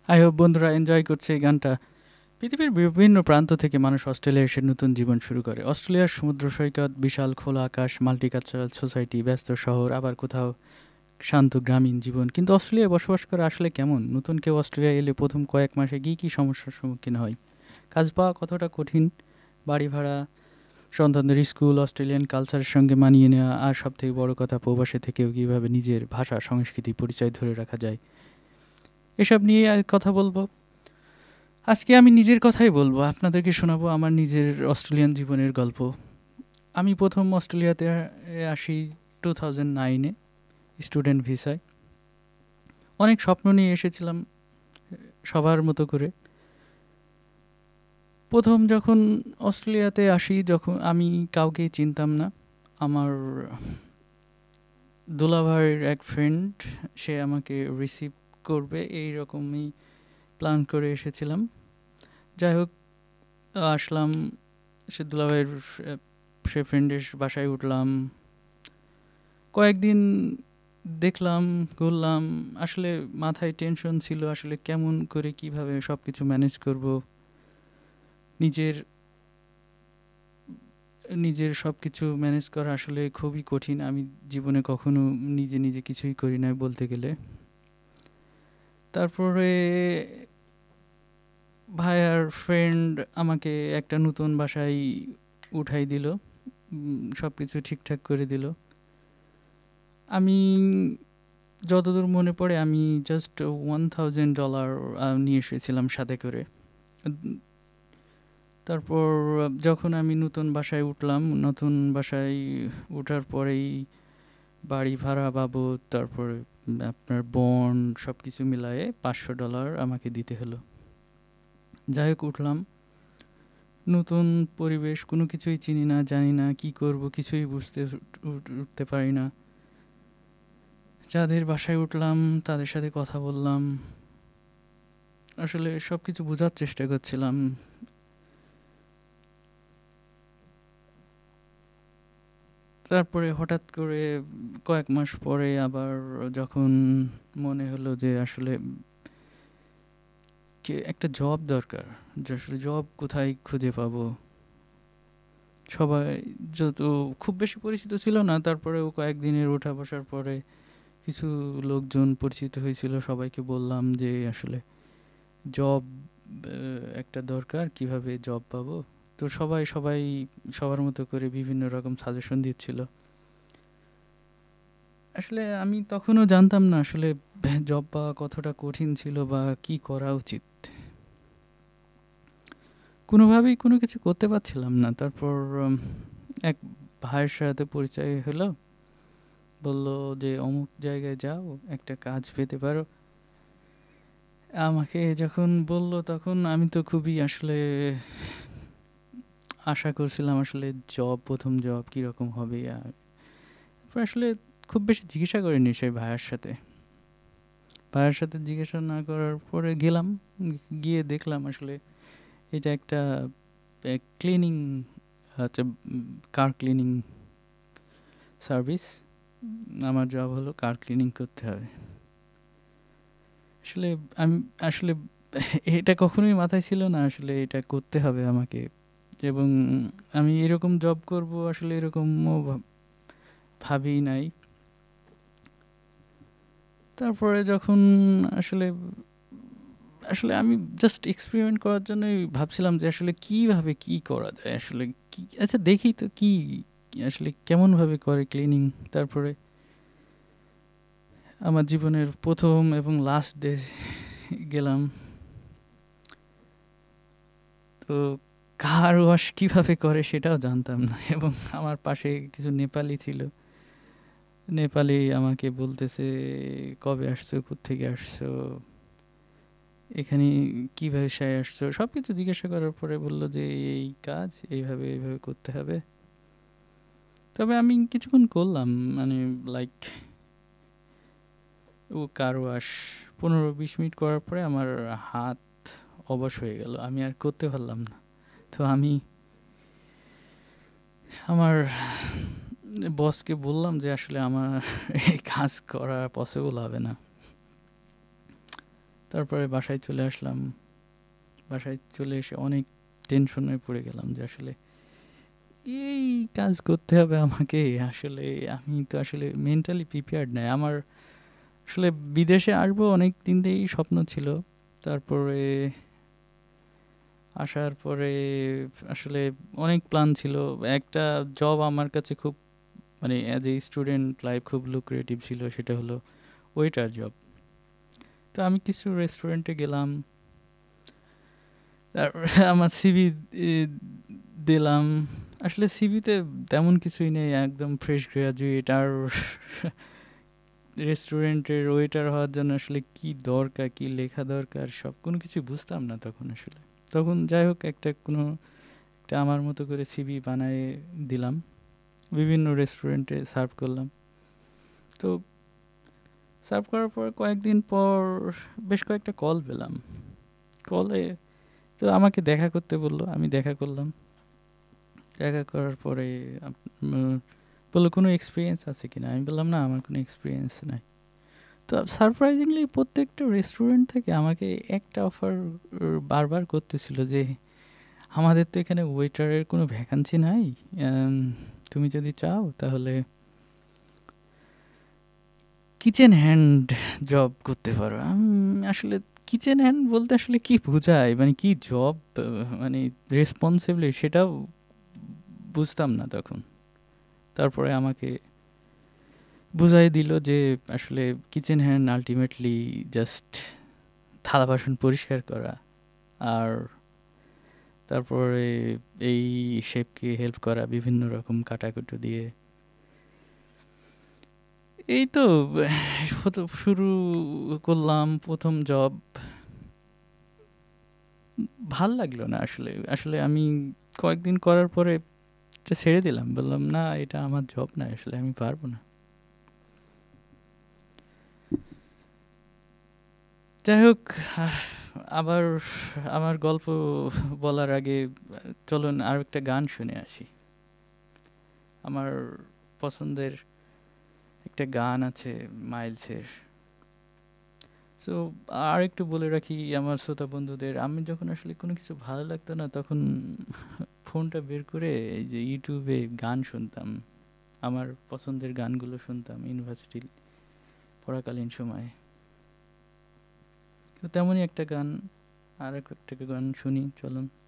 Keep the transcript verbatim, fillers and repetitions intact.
I hope বন্ধুরা enjoy করছে এই গানটা। পৃথিবীর বিভিন্ন প্রান্ত থেকে মানুষ অস্ট্রেলিয়ায় এসে নতুন জীবন শুরু করে। অস্ট্রেলিয়ার সমুদ্র সৈকত, বিশাল খোলা আকাশ, মাল্টিকালচারাল সোসাইটি, ব্যস্ত শহর, আবার কোথাও শান্ত গ্রামীণ জীবন। কিন্তু অস্ট্রেলিয়ায় বসবাস করা আসলে কেমন? নতুন কেউ অস্ট্রেলিয়ায় এলে প্রথম কয়েক মাসে কী কী সমস্যার সম্মুখীন হয়? কাজ পাওয়া কতটা কঠিন? বাড়ি ভাড়া, সন্তানদের স্কুল, অস্ট্রেলিয়ান কালচারের সঙ্গে মানিয়ে নেওয়া, আর সবথেকে বড় কথা প্রবাসে থেকেও কীভাবে নিজের ভাষা, সংস্কৃতি, পরিচয় ধরে রাখা যায়, এসব নিয়ে আর কথা বলবো। আজকে আমি নিজের কথাই বলবো, আপনাদেরকে শোনাবো আমার নিজের অস্ট্রেলিয়ান জীবনের গল্প। আমি প্রথম অস্ট্রেলিয়াতে আসি টু থাউজেন্ড নাইনে স্টুডেন্ট ভিসায়। অনেক স্বপ্ন নিয়ে এসেছিলাম সবার মতো করে। প্রথম যখন অস্ট্রেলিয়াতে আসি, যখন আমি কাউকেই চিনতাম না। আমার দুলাভাইয়ের এক ফ্রেন্ড, সে আমাকে রিসিভ করবে এই রকমই প্ল্যান করে এসেছিলাম। যাই হোক, আসলাম, সে দুলাভাইয়ের সে ফ্রেন্ডের বাসায় উঠলাম। কয়েকদিন দেখলাম, ঘুরলাম। আসলে মাথায় টেনশন ছিল, আসলে কেমন করে কিভাবে সব কিছু ম্যানেজ করব। নিজের নিজের সব কিছু ম্যানেজ করা আসলে খুবই কঠিন। আমি জীবনে কখনো নিজে নিজে কিছুই করি নাই বলতে গেলে। তারপরে ভাইয়ার ফ্রেন্ড আমাকে একটা নতুন বাসায় উঠাই দিল, সব কিছু ঠিকঠাক করে দিল। আমি যতদূর মনে পড়ে আমি জাস্ট ওয়ান থাউজেন্ড ডলার নিয়ে এসেছিলাম সাথে করে। তারপর যখন আমি নতুন বাসায় উঠলাম, নতুন বাসায় ওঠার পরেই বাড়ি ভাড়া বাবদ, তারপরে আপনার বন্ড, সব কিছু মিলায়ে পাঁচশো ডলার আমাকে দিতে হলো। যাই হোক, উঠলাম, নতুন পরিবেশ, কোনো কিছুই চিনি না, জানি না কি করব, কিছুই বুঝতে উঠতে পারি না। যাদের বাসায় উঠলাম তাদের সাথে কথা বললাম, আসলে সব কিছু বোঝার চেষ্টা করছিলাম। তারপরে হঠাৎ করে কয়েক মাস পরে আবার যখন মনে হলো যে আসলে কে একটা জব দরকার, যে আসলে জব কোথায় খুঁজে পাবো। সবাই যত খুব বেশি পরিচিত ছিল না, তারপরেও কয়েকদিনের ওঠা বসার পরে কিছু লোকজন পরিচিত হয়েছিল, সবাইকে বললাম যে আসলে জব একটা দরকার, কিভাবে জব পাবো। তো সবাই সবাই সবার মতো করে বিভিন্ন রকম সাজেশন দিচ্ছিল। আসলে আমি তখনও জানতাম না আসলে জব পাওয়া কতটা কঠিন ছিল বা কি করা উচিত। কোনোভাবেই কোনো কিছু করতে পারছিলাম না। তারপর উম, এক ভাইয়ের সাথে পরিচয় হলো, বলল যে অমুক জায়গায় যাও, একটা কাজ পেতে পারো। আমাকে যখন বলল তখন আমি তো খুবই আসলে আশা করছিলাম আসলে জব, প্রথম জব কীরকম হবে। আর তারপর আসলে খুব বেশি জিজ্ঞাসা করিনি সেই ভাইয়ের সাথে। ভাইয়ের সাথে জিজ্ঞাসা না করার পরে গেলাম, গিয়ে দেখলাম আসলে এটা একটা ক্লিনিং, হচ্ছে কার ক্লিনিং সার্ভিস। আমার জব হলো কার ক্লিনিং করতে হবে। আসলে আমি আসলে এটা কখনোই মাথায় ছিল না আসলে এটা করতে হবে আমাকে, এবং আমি এরকম জব করব আসলে এরকমও ভাব- ভাবিই নাই। তারপরে যখন আসলে আসলে আমি জাস্ট এক্সপেরিমেন্ট করার জন্যই ভাবছিলাম যে আসলে কিভাবে কি করা যায়, আসলে কি, আচ্ছা দেখি তো কি আসলে কেমনভাবে করে ক্লিনিং। তারপরে আমার জীবনের প্রথম এবং লাস্ট ডে গেলাম। তো কার ওয়াশ কীভাবে করে সেটাও জানতাম না, এবং আমার পাশে কিছু নেপালি ছিল। নেপালি আমাকে বলতেছে, কবে আসছো, কোত্থেকে আসছো, এখানে কী ব্যবসায় আসছো, সব কিছু জিজ্ঞাসা করার পরে বললো যে এই কাজ এইভাবে এইভাবে করতে হবে। তবে আমি কিছুক্ষণ করলাম, মানে লাইক ও কার ওয়াশ পনেরো বিশ মিনিট করার পরে আমার হাত অবশ হয়ে গেল, আমি আর করতে পারলাম না। তো আমি আমার বসকে বললাম যে আসলে আমার এই কাজ করা পসিবল হবে না। তারপরে বাসায় চলে আসলাম। বাসায় চলে এসে অনেক টেনশনে পড়ে গেলাম যে আসলে এই কাজ করতে হবে আমাকে। আসলে আমি তো আসলে মেন্টালি প্রিপেয়ার্ড নাই। আমার আসলে বিদেশে আসবো অনেক দিন থেকেই স্বপ্ন ছিল। তারপরে আসার পরে আসলে অনেক প্ল্যান ছিল। একটা জব আমার কাছে খুব মানে অ্যাজ এ স্টুডেন্ট লাইফ খুব লুক্রেটিভ ছিল, সেটা হলো ওয়েটার জব। তো আমি কিছু রেস্টুরেন্টে গেলাম, তারপরে আমার সিভি দিলাম। আসলে সিভিতে তেমন কিছুই নেই, একদম ফ্রেশ গ্রাজুয়েট। আর রেস্টুরেন্টের ওয়েটার হওয়ার জন্য আসলে কি দরকার, কি লেখা দরকার, সব কোনো কিছু বুঝতাম না তখন আসলে। তখন যাই হোক একটা কোনো একটা আমার মতো করে সিভি বানায়ে দিলাম, বিভিন্ন রেস্টুরেন্টে সার্ভ করলাম। তো সার্ভ করার পর কয়েকদিন পর বেশ কয়েকটা কল পেলাম। কলে তো আমাকে দেখা করতে বললো, আমি দেখা করলাম। দেখা করার পরে আপ- উম, বললো কোনো এক্সপিরিয়েন্স আছে কিনা। আমি বললাম না, আমার কোনো এক্সপিরিয়েন্স নাই। তো সারপ্রাইজিংলি প্রত্যেকটা রেস্টুরেন্ট থেকে আমাকে একটা অফার বারবার করতেছিল যে আমাদের তো এখানে ওয়েটারের কোনো ভ্যাকান্সি নাই, আম, তুমি যদি চাও তাহলে কিচেন হ্যান্ড জব করতে পারো। আমি আসলে কিচেন হ্যান্ড বলতে আসলে কি বোঝায়, মানে কি জব, মানে রেসপন্সিবিলিটি, সেটাও বুঝতাম না তখন। তারপরে আমাকে বুঝাই দিল যে আসলে কিচেন হ্যান্ড আলটিমেটলি জাস্ট থালা বাসন পরিষ্কার করা, আর তারপরে এই শেফকে হেল্প করা বিভিন্ন রকম কাটাকুটো দিয়ে। এই তো প্রথম শুরু করলাম প্রথম জব। ভাল লাগলো না আসলে। আসলে আমি কয়েকদিন করার পরে এটা ছেড়ে দিলাম, বললাম না এটা আমার জব না, আসলে আমি পারবো না। যাই হোক, আহ, আবার আমার গল্প বলার আগে আহ, চলুন আর একটা গান শুনে আসি। আমার পছন্দের একটা গান আছে মাইলসের। সো আর একটু বলে রাখি আমার শ্রোতা বন্ধুদের, আমি যখন আসলে কোনো কিছু ভালো লাগতো না তখন ফোনটা বের করে এই যে ইউটিউবে গান শুনতাম। আমার পছন্দের গানগুলো শুনতাম ইউনিভার্সিটি পড়াকালীন সময়ে। তো তেমনই একটা গান, আর একটা গান শুনি চলুন।